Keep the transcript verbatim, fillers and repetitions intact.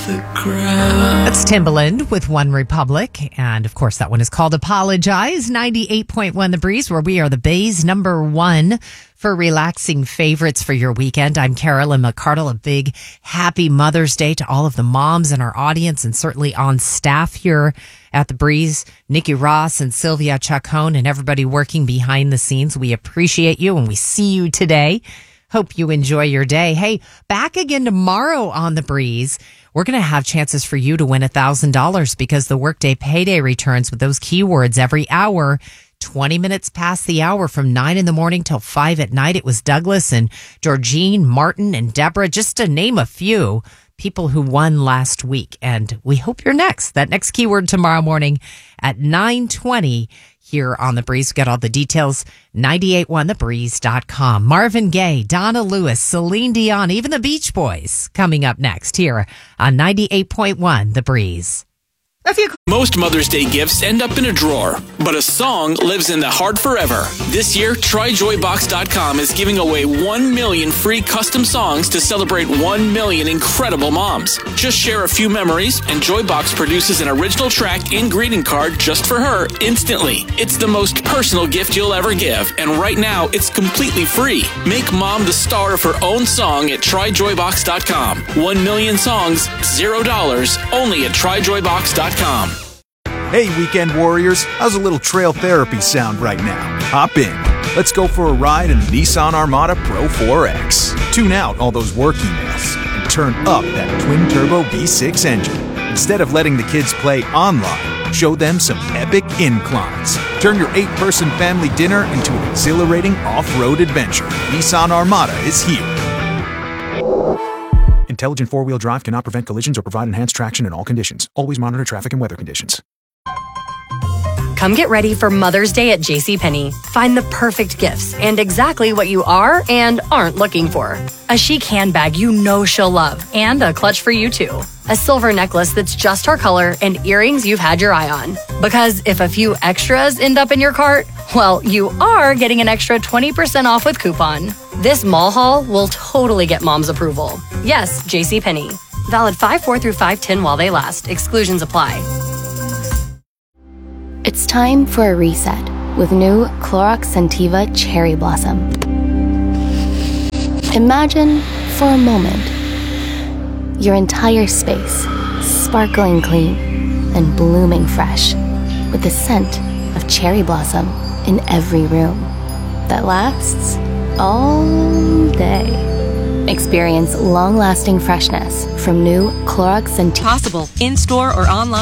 the ground. That's Timbaland with One Republic. And of course, that one is called Apologize. ninety-eight point one The Breeze, where we are the Bay's number one for relaxing favorites for your weekend. I'm Carolyn McCardle. A big happy Mother's Day to all of the moms in our audience and certainly on staff here at the Breeze. Nikki Ross and Sylvia Chacon and everybody working behind the scenes. We appreciate you and we see you today. Hope you enjoy your day. Hey, back again tomorrow on The Breeze. We're going to have chances for you to win one thousand dollars because the Workday Payday returns with those keywords every hour. twenty minutes past the hour from nine in the morning till five at night. It was Douglas and Georgine, Martin, and Deborah, just to name a few people who won last week. And we hope you're next. That next keyword tomorrow morning at nine twenty here on The Breeze. We got all the details, nine eight one the breeze dot com. Marvin Gaye, Donna Lewis, Celine Dion, even the Beach Boys coming up next here on ninety-eight point one The Breeze. Most Mother's Day gifts end up in a drawer, but a song lives in the heart forever. This year, try joy box dot com is giving away one million free custom songs to celebrate one million incredible moms. Just share a few memories, and Joybox produces an original track and greeting card just for her instantly. It's the most personal gift you'll ever give, and right now, it's completely free. Make mom the star of her own song at try joy box dot com. One million songs, zero dollars, only at try joy box dot com. Hey, weekend warriors, how's a little trail therapy sound right now? Hop in. Let's go for a ride in the Nissan Armada Pro four X. Tune out all those work emails and turn up that twin-turbo V six engine. Instead of letting the kids play online, show them some epic inclines. Turn your eight-person family dinner into an exhilarating off-road adventure. Nissan Armada is here. Intelligent four-wheel drive cannot prevent collisions or provide enhanced traction in all conditions. Always monitor traffic and weather conditions. Come get ready for Mother's Day at JCPenney. Find the perfect gifts and exactly what you are and aren't looking for. A chic handbag you know she'll love and a clutch for you too. A silver necklace that's just her color and earrings you've had your eye on. Because if a few extras end up in your cart, well, you are getting an extra twenty percent off with coupon. This mall haul will totally get mom's approval. Yes, JCPenney. Valid five four through five ten while they last. Exclusions apply. It's time for a reset with new Clorox Scentiva Cherry Blossom. Imagine, for a moment, your entire space sparkling clean and blooming fresh with the scent of cherry blossom in every room that lasts all day. Experience long-lasting freshness from new Clorox Scentiva. Possible in-store or online.